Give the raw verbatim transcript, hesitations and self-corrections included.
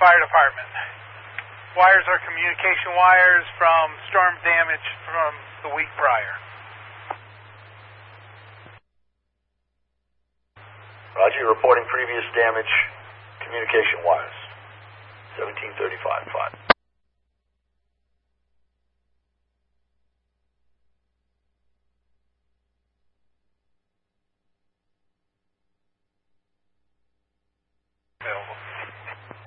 Fire Department. Wires are communication wires from storm damage from the week prior. Roger, reporting previous damage, communication wires. seventeen thirty-five, five.